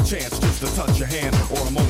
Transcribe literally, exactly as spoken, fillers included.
chance just to touch your hand or a moment